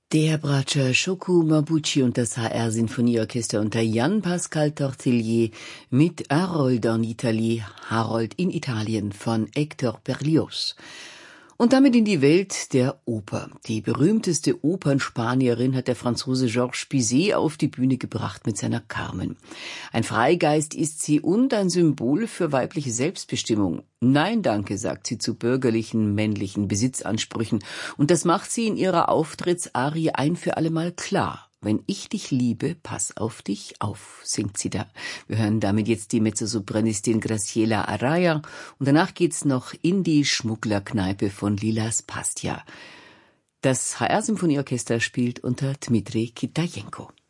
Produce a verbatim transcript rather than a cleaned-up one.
Der Bratscher Choco Mabuchi und das H R-Sinfonieorchester unter Jan-Pascal Tortelier mit Harold en Italie, Harold in Italien von Hector Berlioz. Und damit in die Welt der Oper. Die berühmteste Opernspanierin hat der Franzose Georges Bizet auf die Bühne gebracht mit seiner Carmen. Ein Freigeist ist sie und ein Symbol für weibliche Selbstbestimmung. Nein, danke, sagt sie zu bürgerlichen, männlichen Besitzansprüchen. Und das macht sie in ihrer Auftrittsarie ein für allemal klar. Wenn ich dich liebe, pass auf dich auf, singt sie da. Wir hören damit jetzt die Mezzosopranistin Graciela Araya und danach geht's noch in die Schmugglerkneipe von Lila Spastia. Das H R-Symphonieorchester spielt unter Dmitri Kitajenko.